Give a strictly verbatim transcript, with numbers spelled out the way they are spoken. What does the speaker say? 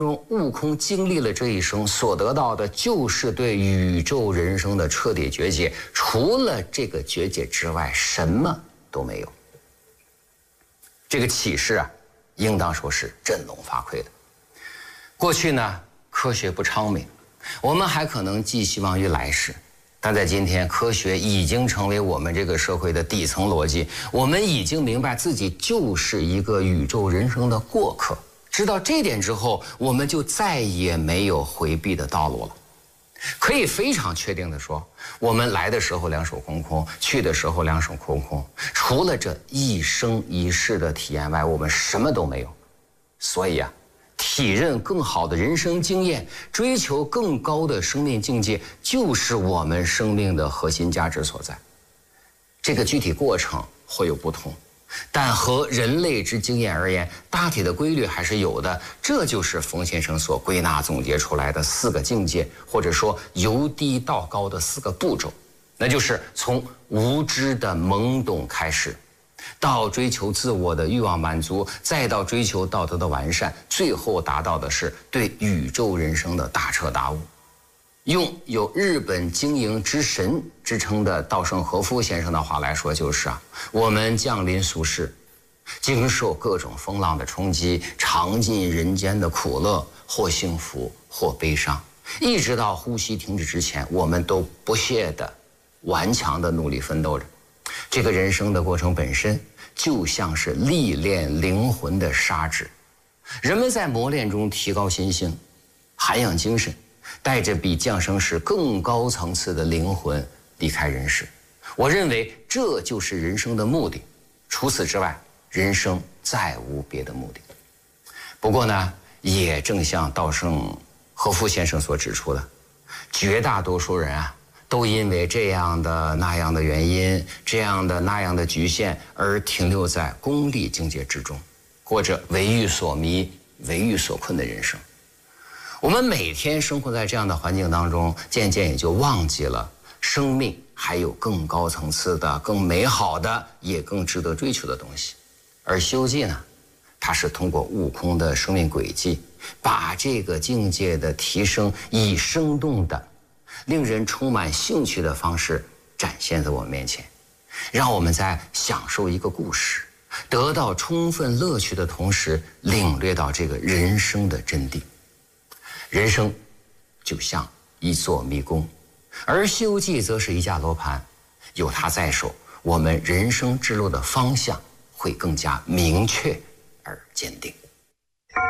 中，悟空经历了这一生所得到的，就是对宇宙人生的彻底觉解。除了这个觉解之外，什么都没有。这个启示啊，应当说是振聋发聩的。过去呢，科学不昌明，我们还可能寄希望于来世。但在今天，科学已经成为我们这个社会的底层逻辑。我们已经明白自己就是一个宇宙人生的过客。知道这点之后，我们就再也没有回避的道路了。可以非常确定地说，我们来的时候两手空空，去的时候两手空空。除了这一生一世的体验外，我们什么都没有。所以啊，体认更好的人生经验，追求更高的生命境界，就是我们生命的核心价值所在。这个具体过程会有不同，但和人类之经验而言，大体的规律还是有的。这就是冯先生所归纳总结出来的四个境界，或者说由低到高的四个步骤。那就是从无知的懵懂开始，到追求自我的欲望满足，再到追求道德的完善，最后达到的是对宇宙人生的大彻大悟。用有日本经营之神之称的稻盛和夫先生的话来说，就是啊，我们降临俗世，经受各种风浪的冲击，尝尽人间的苦乐，或幸福或悲伤，一直到呼吸停止之前，我们都不懈的顽强的努力奋斗着。这个人生的过程本身就像是历练灵魂的砂纸，人们在磨练中提高心性，涵养精神，带着比降生时更高层次的灵魂离开人世。我认为这就是人生的目的，除此之外，人生再无别的目的。不过呢，也正像稻盛和夫先生所指出的，绝大多数人啊，都因为这样的那样的原因，这样的那样的局限，而停留在功利境界之中，过着为欲所迷、为欲所困的人生。我们每天生活在这样的环境当中，渐渐也就忘记了生命还有更高层次的、更美好的，也更值得追求的东西。而《西游记》呢，它是通过悟空的生命轨迹，把这个境界的提升以生动的、令人充满兴趣的方式展现在我们面前，让我们在享受一个故事、得到充分乐趣的同时，领略到这个人生的真谛。人生就像一座迷宫，而《西游记》则是一架罗盘，有它在手，我们人生之路的方向会更加明确而坚定。